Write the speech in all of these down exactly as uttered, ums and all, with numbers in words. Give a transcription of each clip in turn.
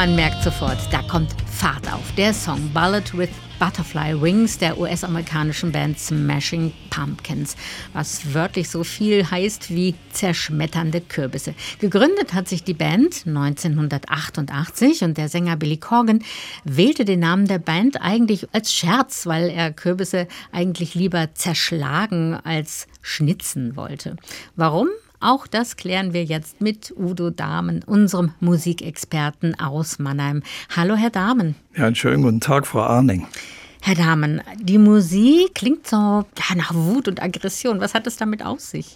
Man merkt sofort, da kommt Fahrt auf. Der Song Ballad with Butterfly Wings der U S-amerikanischen Band Smashing Pumpkins, was wörtlich so viel heißt wie zerschmetternde Kürbisse. Gegründet hat sich die Band neunzehnhundertachtundachtzig und der Sänger Billy Corgan wählte den Namen der Band eigentlich als Scherz, weil er Kürbisse eigentlich lieber zerschlagen als schnitzen wollte. Warum? Auch das klären wir jetzt mit Udo Dahmen, unserem Musikexperten aus Mannheim. Hallo, Herr Dahmen. Ja, einen schönen guten Tag, Frau Arning. Herr Dahmen, die Musik klingt so ja, nach Wut und Aggression. Was hat es damit auf sich?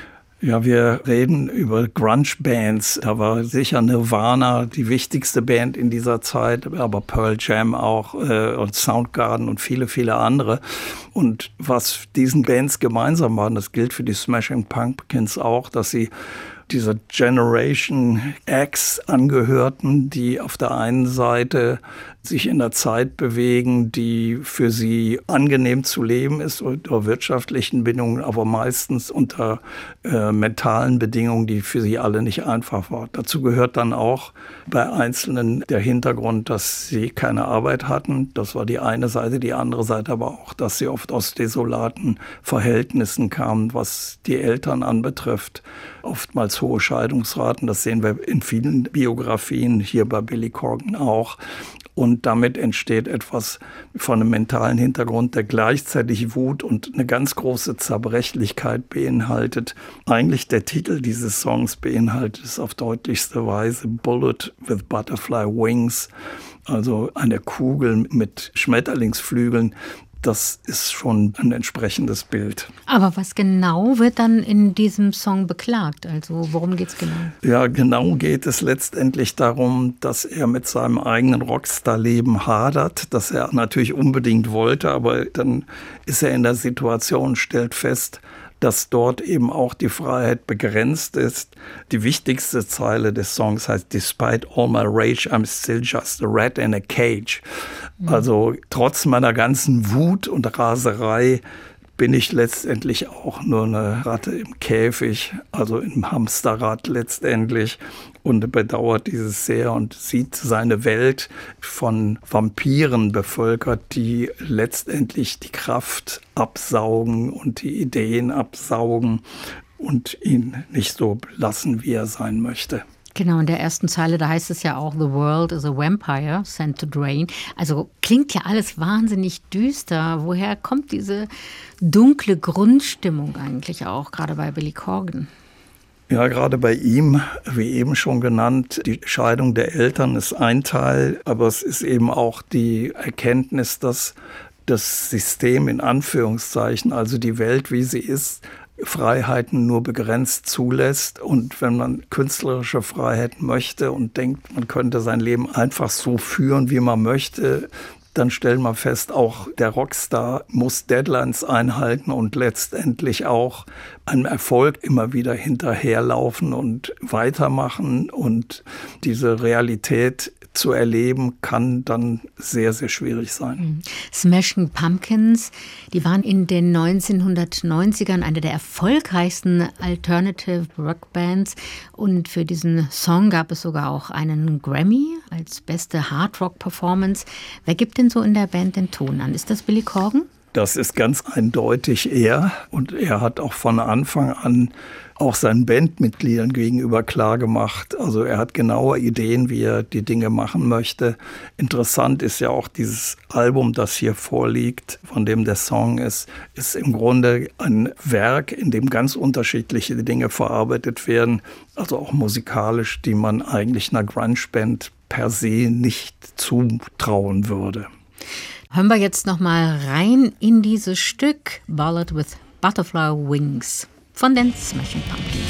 Ja, wir reden über Grunge-Bands. Da war sicher Nirvana die wichtigste Band in dieser Zeit, aber Pearl Jam auch äh, und Soundgarden und viele, viele andere. Und was diesen Bands gemeinsam war, das gilt für die Smashing Pumpkins auch, dass sie dieser Generation X angehörten, die auf der einen Seite sich in der Zeit bewegen, die für sie angenehm zu leben ist, unter wirtschaftlichen Bedingungen, aber meistens unter äh, mentalen Bedingungen, die für sie alle nicht einfach waren. Dazu gehört dann auch bei Einzelnen der Hintergrund, dass sie keine Arbeit hatten. Das war die eine Seite, die andere Seite aber auch, dass sie oft aus desolaten Verhältnissen kamen, was die Eltern anbetrifft. Oftmals hohe Scheidungsraten, das sehen wir in vielen Biografien, hier bei Billy Corgan auch. Und damit entsteht etwas von einem mentalen Hintergrund, der gleichzeitig Wut und eine ganz große Zerbrechlichkeit beinhaltet. Eigentlich der Titel dieses Songs beinhaltet es auf deutlichste Weise Bullet with Butterfly Wings, also eine Kugel mit Schmetterlingsflügeln. Das ist schon ein entsprechendes Bild. Aber was genau wird dann in diesem Song beklagt? Also worum geht es genau? Ja, genau geht es letztendlich darum, dass er mit seinem eigenen Rockstar-Leben hadert, das er natürlich unbedingt wollte, aber dann ist er in der Situation, stellt fest, dass dort eben auch die Freiheit begrenzt ist. Die wichtigste Zeile des Songs heißt Despite all my rage, I'm still just a rat in a cage. Mhm. Also trotz meiner ganzen Wut und Raserei bin ich letztendlich auch nur eine Ratte im Käfig, also im Hamsterrad letztendlich, und bedauert dieses sehr und sieht seine Welt von Vampiren bevölkert, die letztendlich die Kraft absaugen und die Ideen absaugen und ihn nicht so lassen, wie er sein möchte. Genau, in der ersten Zeile, da heißt es ja auch, The world is a vampire sent to drain. Also klingt ja alles wahnsinnig düster. Woher kommt diese dunkle Grundstimmung eigentlich auch, gerade bei Billy Corgan? Ja, gerade bei ihm, wie eben schon genannt, die Scheidung der Eltern ist ein Teil, aber es ist eben auch die Erkenntnis, dass das System in Anführungszeichen, also die Welt, wie sie ist, Freiheiten nur begrenzt zulässt. Und wenn man künstlerische Freiheit möchte und denkt, man könnte sein Leben einfach so führen, wie man möchte, dann stellt man fest, auch der Rockstar muss Deadlines einhalten und letztendlich auch einem Erfolg immer wieder hinterherlaufen und weitermachen. Und diese Realität zu erleben, kann dann sehr, sehr schwierig sein. Smashing Pumpkins, die waren in den neunzehnhundertneunzigern eine der erfolgreichsten Alternative Rock Bands und für diesen Song gab es sogar auch einen Grammy als beste Hard Rock Performance. Wer gibt denn so in der Band den Ton an? Ist das Billy Corgan? Das ist ganz eindeutig er, und er hat auch von Anfang an auch seinen Bandmitgliedern gegenüber klar gemacht. Also er hat genaue Ideen, wie er die Dinge machen möchte. Interessant ist ja auch dieses Album, das hier vorliegt, von dem der Song ist, ist im Grunde ein Werk, in dem ganz unterschiedliche Dinge verarbeitet werden, also auch musikalisch, die man eigentlich einer Grunge-Band per se nicht zutrauen würde. Hören wir jetzt noch mal rein in dieses Stück Ballad with Butterfly Wings von den Smashing Pumpkins.